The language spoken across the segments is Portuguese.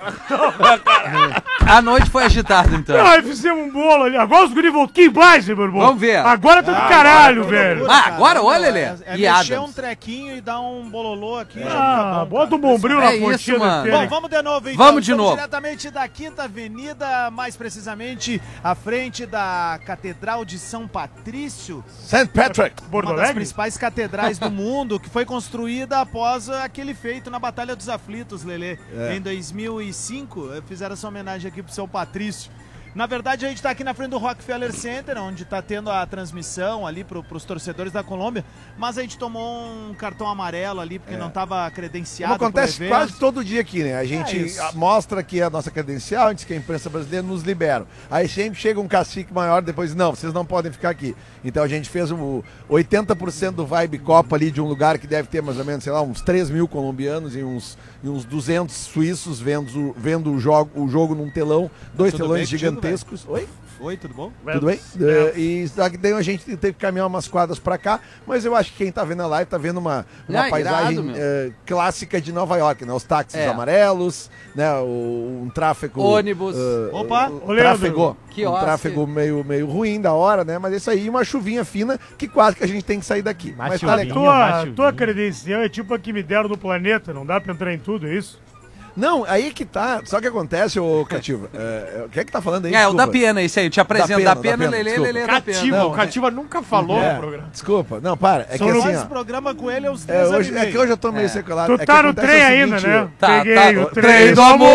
A noite foi agitada, então. Aí fizemos um bolo ali. Agora os guris voltam. Que imagem, meu irmão. Vamos ver. Agora tá do caralho, velho. Agora, olha, Lelê. É E mexer Adams. um trequinho e dar um bololô aqui. já fica bom, Bota um cara. bombril É na pontinha isso, do mano. pênis. Bom, vamos de novo, então. Vamos de Estamos novo. diretamente da Quinta Avenida, mais precisamente à frente da Catedral de São Patrício, St. Patrick. Porto uma das Alegre? principais catedrais do mundo, que foi construída após aquele feito na Batalha dos Aflitos, Lelê. Em 2005, fizeram essa homenagem aqui pro São Patrício. Na verdade, a gente tá aqui na frente do Rockefeller Center, onde tá tendo a transmissão ali pros torcedores da Colômbia, mas a gente tomou um cartão amarelo ali, porque não tava credenciado. Como acontece pro evento. quase todo dia aqui, né? A gente isso. mostra aqui a nossa credencial, antes que a imprensa brasileira nos libera. Aí sempre chega um cacique maior, depois, não, vocês não podem ficar aqui. Então a gente fez 80% do Vibe Copa ali, de um lugar que deve ter mais ou menos, sei lá, uns 3 mil colombianos e uns 200 suíços vendo o jogo num telão, dois Tudo telões bem contigo, gigantescos. Oi? Oi, tudo bom? Tudo bem? E só que daí a gente teve que caminhar umas quadras pra cá, mas eu acho que quem tá vendo a live tá vendo uma paisagem irado, clássica de Nova York, né? Os táxis É. amarelos, né? Um tráfego... Ônibus. Opa! Tráfego. Que Um ótimo. tráfego meio ruim da hora, né? Mas isso aí, uma chuvinha fina, que quase que a gente tem que sair daqui. Mas tá legal. Tua credencial é tipo a que me deram do planeta, não dá pra entrar em tudo, é isso? Não, aí que tá. Só que acontece, ô Cativa. O que é que tá falando aí? É, o Desculpa. da Pena, esse aí. Eu te apresento. Da Da Pena, Pena, da Pena, Lelê, desculpa. Lelê da Pena. Cativa, Não, o Cativa nunca falou É, no programa. desculpa. Não, para. É que Só não assim, Esse ó. programa com ele é uns 3 anos Hoje, e é meio. que hoje eu tô meio seculado. Tu É que tá no acontece trem o ainda, seguinte, né? Tá, Peguei tá. o Trem do amor.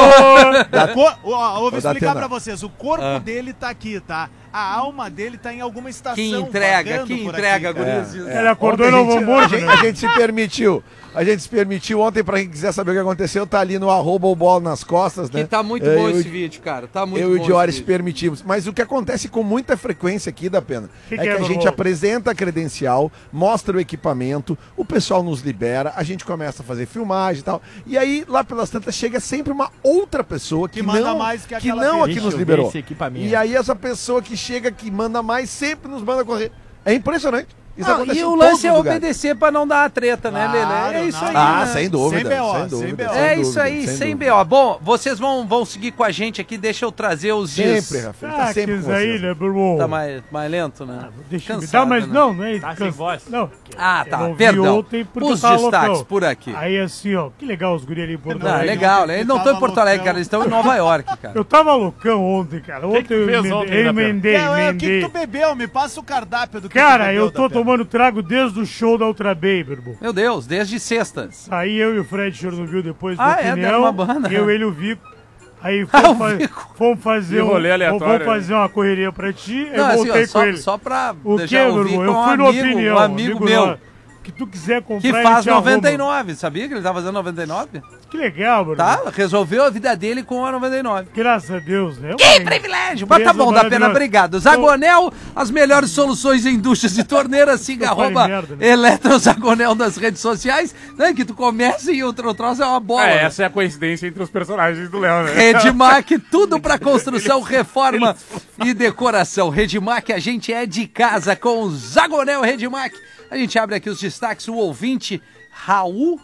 Vou Da explicar Atena. pra vocês. O corpo dele tá aqui, tá? A alma dele tá em alguma estação. Que entrega, vagando que por entrega, aqui, cara. guris. Ele acordou Ontem no Novo Hamburgo, né? a gente se permitiu. A gente se permitiu ontem, pra quem quiser saber o que aconteceu, tá ali no @o bola nas costas, né? Que tá muito É, bom eu- esse vídeo, cara. Tá muito Eu bom e o Diori esse se vídeo. permitimos. Mas o que acontece com muita frequência aqui, da Pena, Que é é, que a meu gente irmão? apresenta a credencial, mostra o equipamento, o pessoal nos libera, a gente começa a fazer filmagem e tal. E aí, lá pelas tantas, chega sempre uma outra pessoa que manda não, mais que que aquela não vez. aqui Deixa nos eu ver liberou. esse equipamento. E aí essa pessoa que chega, que manda mais, sempre nos manda correr. É impressionante. Isso Não, acontece e em o todos lance é os lugares. obedecer pra não dar a treta, né, Claro, Lelê? É isso não. aí. Ah, né? sem dúvida. Sem BO, sem sem dúvida. BO. sem É dúvida, isso aí, sem dúvida. B.O. Bom, vocês vão seguir com a gente aqui, deixa eu trazer os dias. Sempre, Rafa. Ele tá Ah, sempre que com isso aí, vocês. né, meu irmão? Tá mais lento, né? Deixa eu me Cansado, dar, mas né? não é Tá sem voz? Não. Ah, eu tá, não vi perdão. ontem porque Os eu tava destaques loucão. por aqui. Aí assim, ó, que legal os guri ali em Porto Ah, Alegre. legal, né? Eles não estão em Tava Porto Alegre, loucão. cara, eles estão em Nova York, cara. Eu tava loucão ontem, cara. Ontem que eu fez ontem, né, emendei. O que tu bebeu? Me passa o cardápio do que tu Cara, bebeu, eu tô Datena. tomando trago desde o show da Ultra Bay, meu irmão. Meu Deus, desde sexta. Aí eu e o Fred Chernobyl depois do Ah, é, opinião. deram uma banda. Eu, ele e o Vico. Aí Ah, o fomos, Vico. fomos fazer Que rolê aleatório, vamos fazer uma correria pra ti. Não, eu assim, voltei ó, com ele. só pra O que, deixar meu ouvir irmão? com Eu um fui no amigo, opinião. um amigo meu. nosso, que tu quiser comprar, que ele faz te arruma. 99, sabia que ele tá fazendo 99? Que legal, meu irmão. Tá, resolveu a vida dele com a 99. Graças a Deus, né? Que privilégio! Mas tá bom, da pena, obrigado. Zagonel, as melhores soluções em duchas e torneiras, siga Só fale arroba merda, né? Eletrozagonel nas redes sociais, né, que tu começa e o troço é uma bola. É, essa é a coincidência entre os personagens do Léo, né? Redmac, tudo pra construção, reforma e decoração. Redmac, a gente é de casa com o Zagonel Redmac. A gente abre aqui os destaques, o ouvinte Raul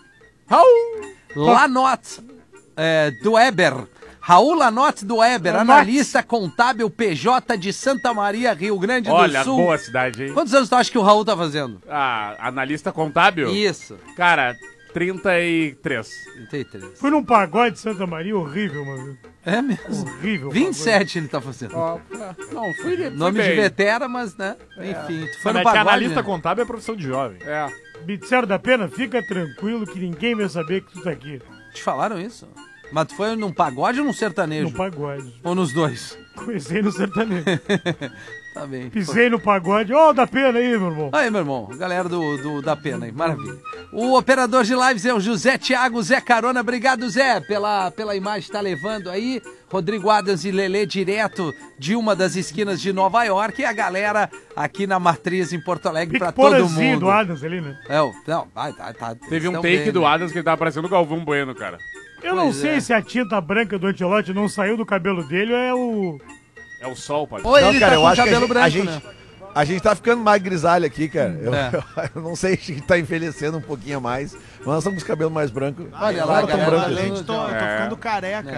Lanotte, do Eber. Raul Lanotte do Eber, analista contábil PJ de Santa Maria, Rio Grande do Olha, Sul. boa cidade, hein? Quantos anos tu acha que o Raul tá fazendo? Ah, analista contábil? Isso, Cara, 33. 33. Fui num pagode de Santa Maria, horrível, mano. É mesmo? Horrível. 27 ele tá fazendo. Não, fui Nome de bem. vetera, mas, né? Enfim, tu foi no Mas que pagode, analista né? contábil é profissão de jovem. É. Me disseram da pena, fica tranquilo que ninguém vai saber que tu tá aqui. Te falaram isso? Mas tu foi num pagode ou num sertanejo? No pagode. Ou nos dois? Comecei no sertanejo. Tá bem. Pisei no pagode. Ó, da pena aí, meu irmão. Aí, meu irmão, galera da Pena aí, maravilha. O operador de lives é o José Thiago Zé Carona. Obrigado, Zé, pela imagem que tá levando aí. Rodrigo Adams e Lelê direto de uma das esquinas de Nova York. E a galera aqui na Matriz em Porto Alegre pra todo Pique-porazinho mundo. do Adams ali, né? Não, vai, tá. Teve um estão take bem, do né? Adams que ele tava parecendo o Galvão Bueno, cara. Eu não Pois sei é. se a tinta branca do Ancelotti não saiu do cabelo dele ou é o... É o sol, pai. Ou ele cara, tá eu com acho que cabelo branco, a gente, né? a gente tá ficando mais grisalho aqui, cara. É. Eu não sei se a gente tá envelhecendo um pouquinho a mais, mas nós estamos com os cabelos mais brancos. Olha lá, Não tão galera, branco tá assim. Gente, tô ficando careca.